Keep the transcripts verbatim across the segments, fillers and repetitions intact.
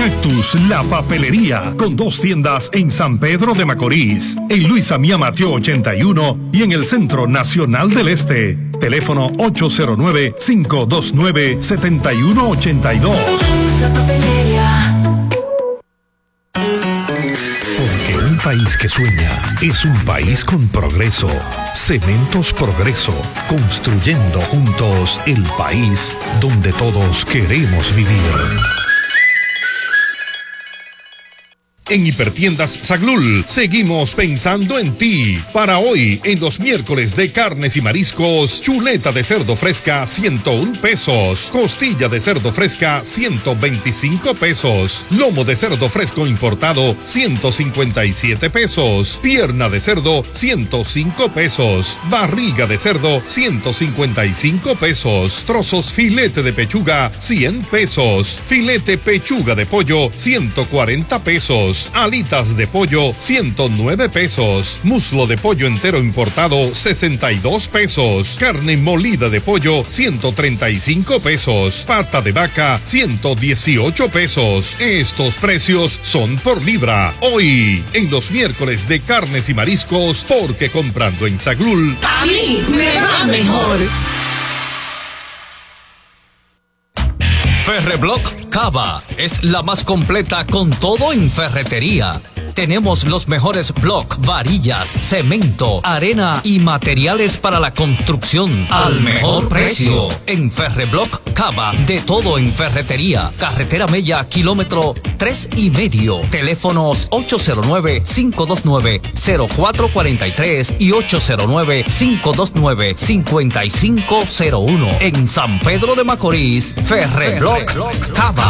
Cactus, la papelería, con dos tiendas en San Pedro de Macorís, en Luis Amía Mateo ochenta y uno y en el Centro Nacional del Este. Teléfono ocho cero nueve, cinco dos nueve, siete uno ocho dos. La papelería. Porque un país que sueña es un país con progreso. Cementos Progreso, construyendo juntos el país donde todos queremos vivir. En Hipertiendas Saglul seguimos pensando en ti. Para hoy, en los miércoles de carnes y mariscos, chuleta de cerdo fresca ciento uno pesos, costilla de cerdo fresca ciento veinticinco pesos, lomo de cerdo fresco importado ciento cincuenta y siete pesos, pierna de cerdo ciento cinco pesos, barriga de cerdo ciento cincuenta y cinco pesos, trozos filete de pechuga cien pesos, filete pechuga de pollo ciento cuarenta pesos, alitas de pollo ciento nueve pesos, muslo de pollo entero importado sesenta y dos pesos, carne molida de pollo ciento treinta y cinco pesos, pata de vaca ciento dieciocho pesos. Estos precios son por libra. Hoy, en los miércoles de carnes y mariscos, porque comprando en Saglul, A mí me va mejor. Ferreblock Cava es la más completa con todo en ferretería. Tenemos los mejores block, varillas, cemento, arena y materiales para la construcción al mejor precio. En Ferreblock Cava, de todo en ferretería. Carretera Mella, kilómetro tres y medio. Teléfonos ocho cero nueve, cinco dos nueve, cero cuatro cuatro tres y ocho cero nueve, cinco dos nueve, cinco cinco cero uno. En San Pedro de Macorís, Ferreblock Cava.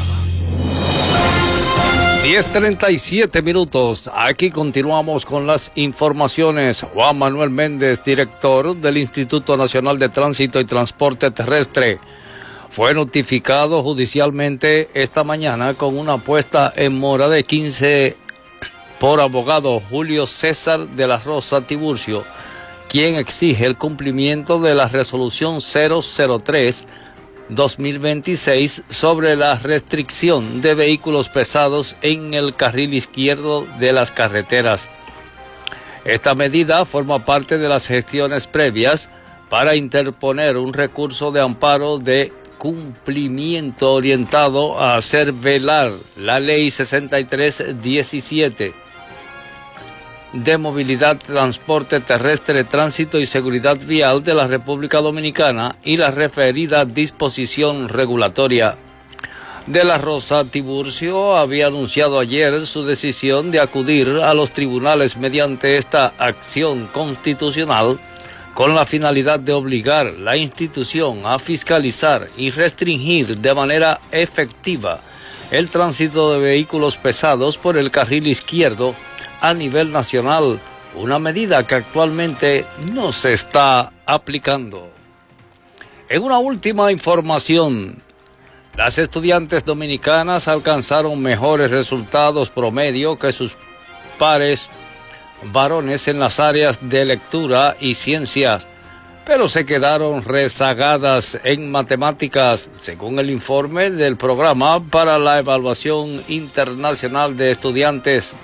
diez treinta y siete minutos. Aquí continuamos con las informaciones. Juan Manuel Méndez, director del Instituto Nacional de Tránsito y Transporte Terrestre, fue notificado judicialmente esta mañana con una puesta en mora de quince por abogado Julio César de la Rosa Tiburcio, quien exige el cumplimiento de la resolución cero cero tres dos mil veintiséis sobre la restricción de vehículos pesados en el carril izquierdo de las carreteras. Esta medida forma parte de las gestiones previas para interponer un recurso de amparo de cumplimiento orientado a hacer velar la Ley sesenta y tres diecisiete de Movilidad, Transporte Terrestre, Tránsito y Seguridad Vial de la República Dominicana y la referida disposición regulatoria. De la Rosa Tiburcio había anunciado ayer su decisión de acudir a los tribunales mediante esta acción constitucional con la finalidad de obligar la institución a fiscalizar y restringir de manera efectiva el tránsito de vehículos pesados por el carril izquierdo a nivel nacional, una medida que actualmente no se está aplicando. En una última información, las estudiantes dominicanas alcanzaron mejores resultados promedio que sus pares varones en las áreas de lectura y ciencias, pero se quedaron rezagadas en matemáticas, según el informe del Programa para la Evaluación Internacional de Estudiantes,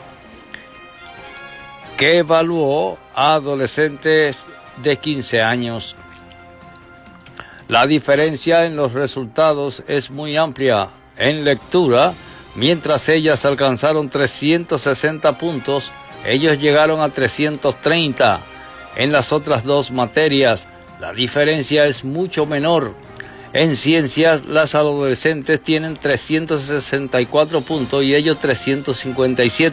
que evaluó a adolescentes de quince años. La diferencia en los resultados es muy amplia. En lectura, mientras ellas alcanzaron trescientos sesenta puntos, ellos llegaron a trescientos treinta. En las otras dos materias, la diferencia es mucho menor. En ciencias, las adolescentes tienen trescientos sesenta y cuatro puntos y ellos trescientos cincuenta y siete.